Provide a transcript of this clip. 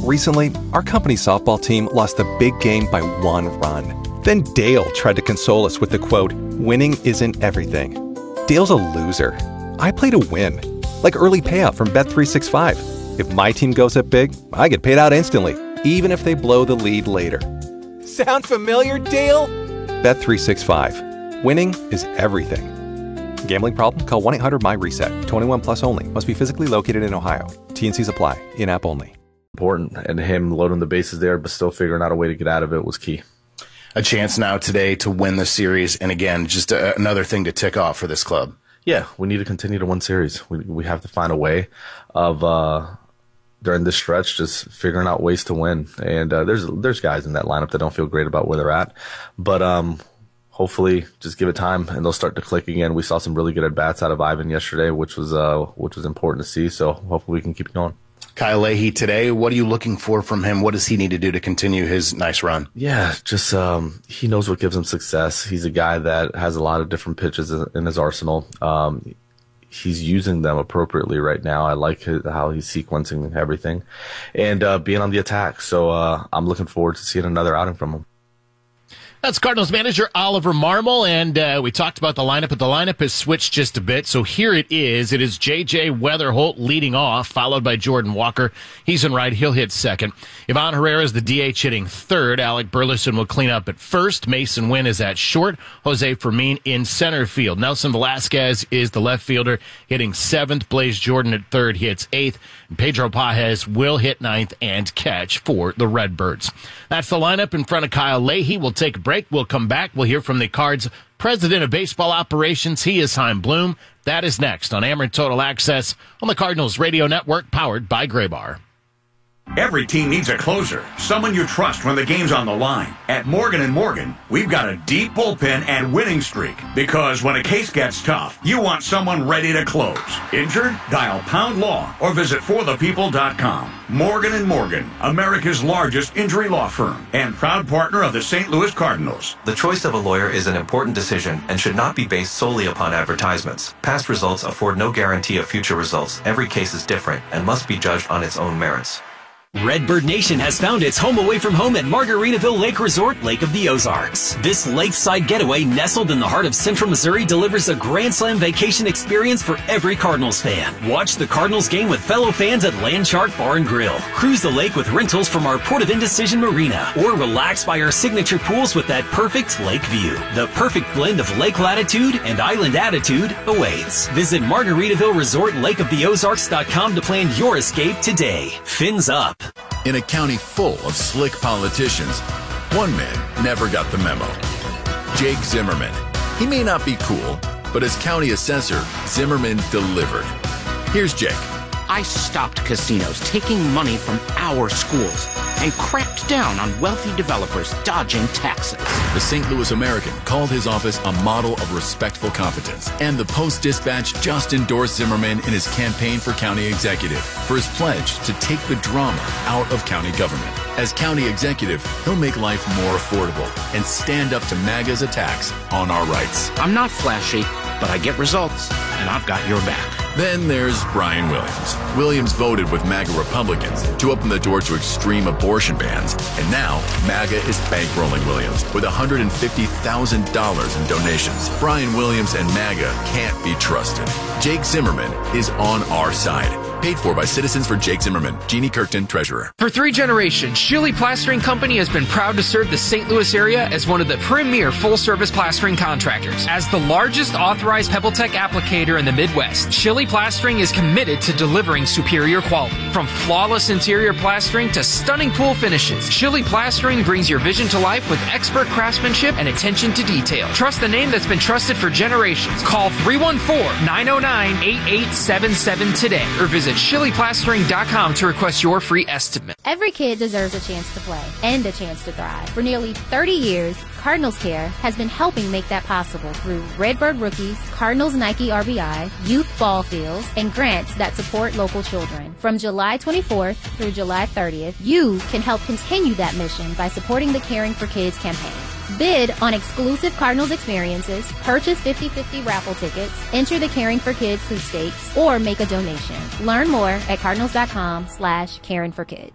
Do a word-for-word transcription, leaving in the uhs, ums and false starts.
Recently, our company softball team lost a big game by one run. Then Dale tried to console us with the quote, "Winning isn't everything." Dale's a loser. I play to win. Like early payout from Bet three sixty-five. If my team goes up big, I get paid out instantly, even if they blow the lead later. Sound familiar, Dale? Bet three sixty-five. Winning is everything. Gambling problem? Call one eight hundred M Y reset. twenty-one plus only. Must be physically located in Ohio. T and Cs apply. In-app only. Important, and him loading the bases there, but still figuring out a way to get out of it was key. A chance now today to win the series, and again, just a, another thing to tick off for this club. Yeah, we need to continue to win series. We we have to find a way of uh, during this stretch just figuring out ways to win. And uh, there's there's guys in that lineup that don't feel great about where they're at, but um, hopefully just give it time and they'll start to click again. We saw some really good at bats out of Ivan yesterday, which was uh which was important to see. So hopefully we can keep it going. Kyle Leahy today, what are you looking for from him? What does he need to do to continue his nice run? Yeah, just um, he knows what gives him success. He's a guy that has a lot of different pitches in his arsenal. Um, he's using them appropriately right now. I like his, how he's sequencing everything and uh, being on the attack. So uh, I'm looking forward to seeing another outing from him. That's Cardinals manager Oliver Marmol, and uh, we talked about the lineup, but the lineup has switched just a bit. So here it is. It is J J Weatherholt leading off, followed by Jordan Walker. He's in right. He'll hit second. Ivan Herrera is the D H hitting third. Alec Burleson will clean up at first. Mason Wynn is at short. Jose Fermin in center field. Nelson Velasquez is the left fielder hitting seventh. Blaze Jordan at third hits eighth. And Pedro Pajes will hit ninth and catch for the Redbirds. That's the lineup in front of Kyle Leahy. We'll take a break. We'll come back. We'll hear from the Cards' president of baseball operations. He is Chaim Bloom. That is next on Ameren Total Access on the Cardinals Radio Network, powered by Graybar. Every team needs a closer, someone you trust when the game's on the line. At Morgan and Morgan, we've got a deep bullpen and winning streak. Because when a case gets tough, you want someone ready to close. Injured? Dial pound law or visit for the people dot com. Morgan and Morgan, America's largest injury law firm and proud partner of the Saint Louis Cardinals. The choice of a lawyer is an important decision and should not be based solely upon advertisements. Past results afford no guarantee of future results. Every case is different and must be judged on its own merits. Redbird Nation has found its home away from home at Margaritaville Lake Resort, Lake of the Ozarks. This lakeside getaway nestled in the heart of Central Missouri delivers a Grand Slam vacation experience for every Cardinals fan. Watch the Cardinals game with fellow fans at Landshark Bar and Grill. Cruise the lake with rentals from our Port of Indecision Marina, or relax by our signature pools with that perfect lake view. The perfect blend of lake latitude and island attitude awaits. Visit Margaritaville Resort Lake of the Ozarks dot com to plan your escape today. Fins up. In a county full of slick politicians, one man never got the memo. Jake Zimmerman. He may not be cool, but as county assessor, Zimmerman delivered. Here's Jake. I stopped casinos taking money from our schools and cracked down on wealthy developers dodging taxes. The Saint Louis American called his office a model of respectful competence, and the Post-Dispatch just endorsed Zimmerman in his campaign for county executive for his pledge to take the drama out of county government. As county executive, he'll make life more affordable and stand up to MAGA's attacks on our rights. I'm not flashy, but I get results, and I've got your back. Then there's Brian Williams. Williams voted with MAGA Republicans to open the door to extreme abortion bans, and now MAGA is bankrolling Williams with one hundred fifty thousand dollars in donations. Brian Williams and MAGA can't be trusted. Jake Zimmerman is on our side. Paid for by Citizens for Jake Zimmerman. Jeannie Kirkton, Treasurer. For three generations, Shilly Plastering Company has been proud to serve the Saint Louis area as one of the premier full-service plastering contractors. As the largest authorized PebbleTech applicator in the Midwest, Shilly Plastering is committed to delivering superior quality. From flawless interior plastering to stunning pool finishes, Shilly Plastering brings your vision to life with expert craftsmanship and attention to detail. Trust the name that's been trusted for generations. Call three one four, nine oh nine, eight eight seven seven today or visit Shilly Plastering dot com to request your free estimate. Every kid deserves a chance to play and a chance to thrive. For nearly thirty years, Cardinals Care has been helping make that possible through Redbird Rookies, Cardinals Nike R B I, youth ball fields, and grants that support local children. From July twenty-fourth through July thirtieth, you can help continue that mission by supporting the Caring for Kids campaign. Bid on exclusive Cardinals experiences, purchase fifty fifty raffle tickets, enter the Caring for Kids sweepstakes, or make a donation. Learn more at cardinals dot com slash caring for kids.